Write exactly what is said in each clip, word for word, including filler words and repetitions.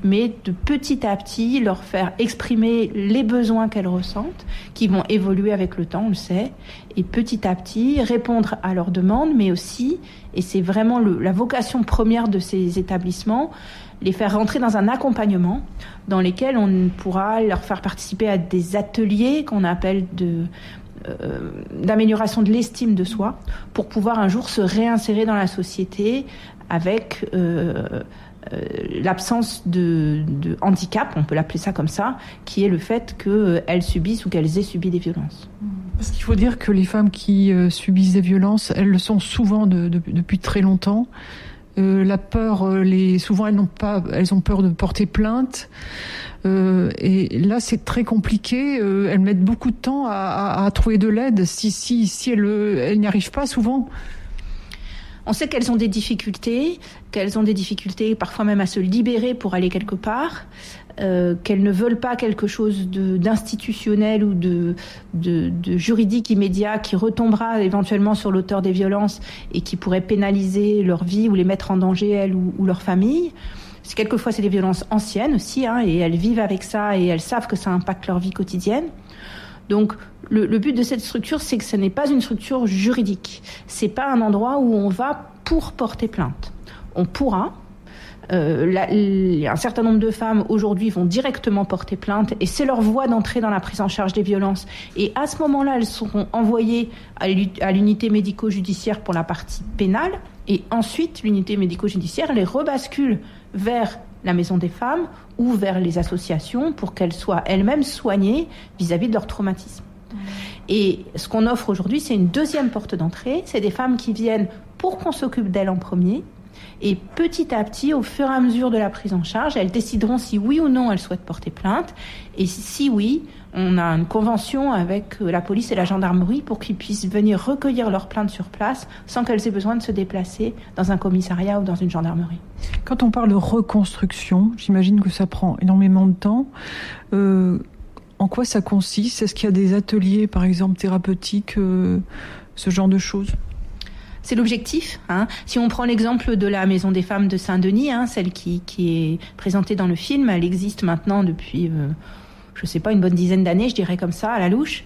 mais de petit à petit leur faire exprimer les besoins qu'elles ressentent, qui vont évoluer avec le temps, on le sait, et petit à petit répondre à leurs demandes, mais aussi, et c'est vraiment le, la vocation première de ces établissements, les faire rentrer dans un accompagnement dans lesquels on pourra leur faire participer à des ateliers qu'on appelle de, euh, d'amélioration de l'estime de soi, pour pouvoir un jour se réinsérer dans la société avec euh, euh, l'absence de, de handicap, on peut l'appeler ça comme ça, qui est le fait qu'elles subissent ou qu'elles aient subi des violences. Parce qu'il faut dire que les femmes qui euh, subissent des violences, elles le sont souvent de, de, depuis très longtemps. Euh, la peur, euh, les, souvent elles n'ont pas, elles ont peur de porter plainte. Euh, et là, c'est très compliqué. Euh, elles mettent beaucoup de temps à, à, à trouver de l'aide. Si, si, si elles, elles n'y arrivent pas souvent. On sait qu'elles ont des difficultés, qu'elles ont des difficultés parfois même à se libérer pour aller quelque part, euh, qu'elles ne veulent pas quelque chose de, d'institutionnel ou de, de, de juridique immédiat qui retombera éventuellement sur l'auteur des violences et qui pourrait pénaliser leur vie ou les mettre en danger, elles ou, ou leur famille. C'est, quelquefois, c'est des violences anciennes aussi, hein, et elles vivent avec ça et elles savent que ça impacte leur vie quotidienne. Donc, le, le but de cette structure, c'est que ce n'est pas une structure juridique. C'est pas un endroit où on va pour porter plainte. On pourra. Euh, la, la, un certain nombre de femmes aujourd'hui vont directement porter plainte et c'est leur voie d'entrée dans la prise en charge des violences. Et à ce moment-là, elles seront envoyées à, à l'unité médico-judiciaire pour la partie pénale. Et ensuite, l'unité médico-judiciaire les rebascule vers la Maison des femmes ou vers les associations pour qu'elles soient elles-mêmes soignées vis-à-vis de leur traumatisme. Mmh. Et ce qu'on offre aujourd'hui, c'est une deuxième porte d'entrée. C'est des femmes qui viennent pour qu'on s'occupe d'elles en premier. Et petit à petit, au fur et à mesure de la prise en charge, elles décideront si oui ou non elles souhaitent porter plainte. Et si oui, on a une convention avec la police et la gendarmerie pour qu'ils puissent venir recueillir leurs plaintes sur place sans qu'elles aient besoin de se déplacer dans un commissariat ou dans une gendarmerie. Quand on parle de reconstruction, j'imagine que ça prend énormément de temps. Euh, en quoi ça consiste ? Est-ce qu'il y a des ateliers, par exemple, thérapeutiques, euh, ce genre de choses ? C'est l'objectif. Hein. Si on prend l'exemple de la Maison des femmes de Saint-Denis, hein, celle qui, qui est présentée dans le film, elle existe maintenant depuis, euh, je sais pas, une bonne dizaine d'années, je dirais comme ça, à la louche.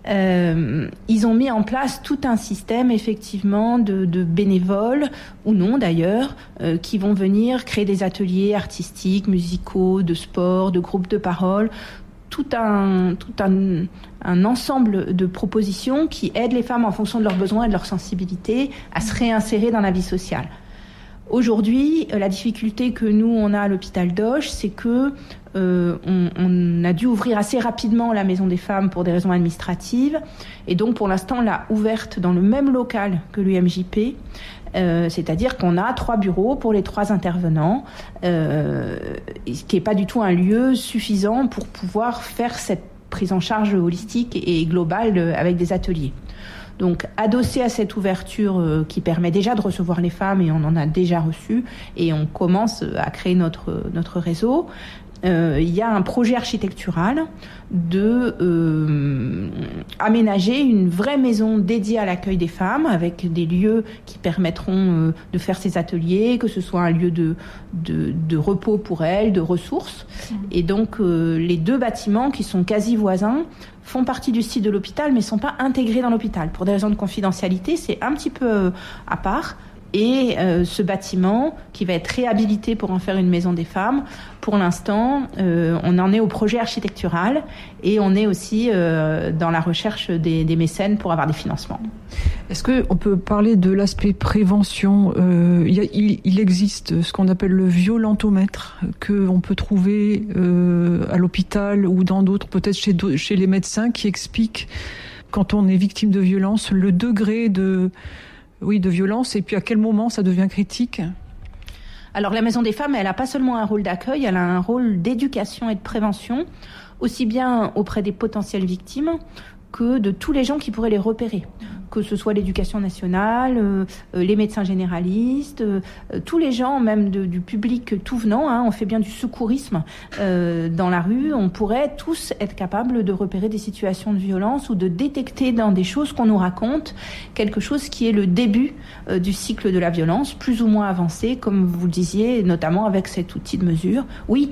Euh, ils ont mis en place tout un système, effectivement, de, de bénévoles, ou non d'ailleurs, euh, qui vont venir créer des ateliers artistiques, musicaux, de sport, de groupes de parole, tout un, tout un, un ensemble de propositions qui aident les femmes en fonction de leurs besoins et de leur sensibilité à se réinsérer dans la vie sociale. Aujourd'hui, la difficulté que nous, on a à l'hôpital d'Auch, c'est que euh, on, on a dû ouvrir assez rapidement la Maison des femmes pour des raisons administratives. Et donc, pour l'instant, on l'a ouverte dans le même local que l'U M J P. Euh, c'est-à-dire qu'on a trois bureaux pour les trois intervenants, euh, ce qui n'est pas du tout un lieu suffisant pour pouvoir faire cette prise en charge holistique et globale avec des ateliers. Donc, adossé à cette ouverture euh, qui permet déjà de recevoir les femmes, et on en a déjà reçu, et on commence à créer notre, notre réseau, euh, il y a un projet architectural de euh, aménager une vraie maison dédiée à l'accueil des femmes, avec des lieux qui permettront euh, de faire ces ateliers, que ce soit un lieu de, de, de repos pour elles, de ressources. Mmh. Et donc, euh, les deux bâtiments qui sont quasi voisins font partie du site de l'hôpital, mais ne sont pas intégrés dans l'hôpital. Pour des raisons de confidentialité, c'est un petit peu à part. Et euh, ce bâtiment, qui va être réhabilité pour en faire une maison des femmes, pour l'instant, euh, on en est au projet architectural et on est aussi euh, dans la recherche des, des mécènes pour avoir des financements. Est-ce qu'on peut parler de l'aspect prévention ? euh, il, y a, il, il existe ce qu'on appelle le violentomètre, qu'on peut trouver euh, à l'hôpital ou dans d'autres, peut-être chez, chez les médecins, qui explique, quand on est victime de violence, le degré de... Oui, de violence, et puis à quel moment ça devient critique ? Alors la Maison des femmes, elle n'a pas seulement un rôle d'accueil, elle a un rôle d'éducation et de prévention, aussi bien auprès des potentielles victimes que de tous les gens qui pourraient les repérer, que ce soit l'éducation nationale, euh, les médecins généralistes, euh, tous les gens, même de, du public tout venant, hein, on fait bien du secourisme euh, dans la rue, on pourrait tous être capables de repérer des situations de violence ou de détecter dans des choses qu'on nous raconte quelque chose qui est le début euh, du cycle de la violence, plus ou moins avancé, comme vous le disiez, notamment avec cet outil de mesure. Oui,